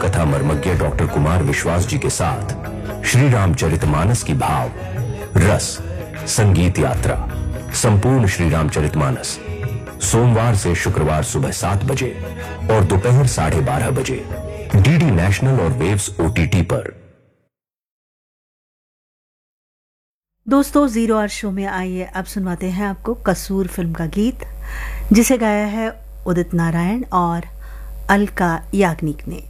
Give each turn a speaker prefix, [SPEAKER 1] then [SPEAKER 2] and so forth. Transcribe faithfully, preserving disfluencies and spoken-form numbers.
[SPEAKER 1] कथा मर्मज्ञ डॉक्टर कुमार विश्वास जी के साथ श्री रामचरितमानस की भाव, रस, संगीत यात्रा, संपूर्ण श्री रामचरितमानस सोमवार से शुक्रवार सुबह सात बजे और दोपहर साढ़े बारह बजे डीडी नेशनल और वेव्स ओटीटी पर।
[SPEAKER 2] दोस्तों, जीरो आवर शो में आइए अब सुनवाते हैं आपको कसूर फिल्म का गीत, जिसे गाया है उदित नारायण और अलका याग्निक ने।